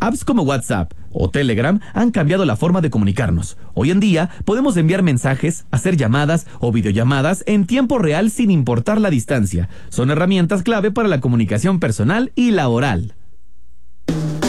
Apps como WhatsApp o Telegram han cambiado la forma de comunicarnos. Hoy en día podemos enviar mensajes, hacer llamadas o videollamadas en tiempo real sin importar la distancia. Son herramientas clave para la comunicación personal y laboral.